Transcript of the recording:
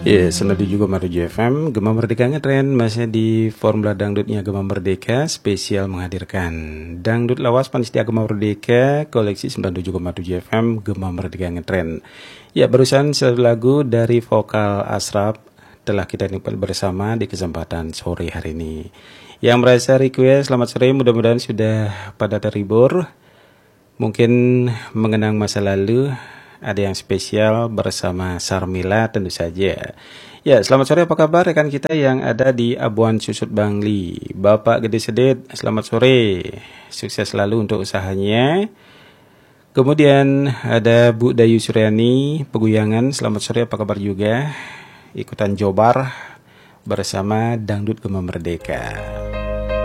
Ya, senadi juga Maruju FM, Gema Merdeka Ngetren masih di Formula Dangdutnya Gema Merdeka spesial menghadirkan Dangdut Lawas Panitia Gema Merdeka koleksi 97,7 FM Gema Merdeka Ngetren. Ya, barusan satu lagu dari vokal Asraf telah kita nikmati bersama di kesempatan sore hari ini. Yang merasa request selamat sore, mudah-mudahan sudah pada terhibur. Mungkin mengenang masa lalu, ada yang spesial bersama Sarmila tentu saja. Ya, selamat sore, apa kabar rekan kita yang ada di Abuan Susut Bangli. Bapak Gede Sedet, selamat sore. Sukses selalu untuk usahanya. Kemudian ada Bu Dayu Suryani, Peguyangan, selamat sore, apa kabar juga. Ikutan Jobar bersama Dangdut Gema Merdeka.